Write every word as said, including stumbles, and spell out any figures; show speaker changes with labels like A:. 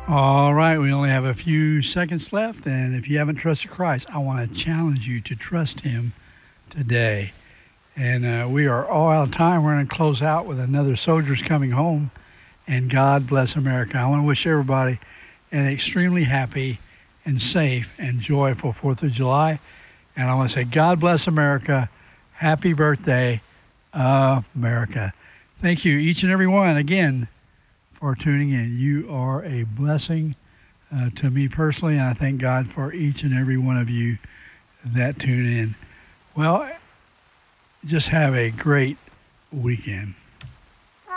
A: All right, we only have a few seconds left, and if you haven't trusted Christ, I want to challenge you to trust Him today. And uh, we are all out of time. We're going to close out with another Soldiers Coming Home, and God bless America. I want to wish everybody an extremely happy and safe and joyful fourth of July. And I want to say, God bless America. Happy birthday, America. Thank you, each and every one, again, for tuning in. You are a blessing uh, to me personally, and I thank God for each and every one of you that tune in. Well, just have a great weekend.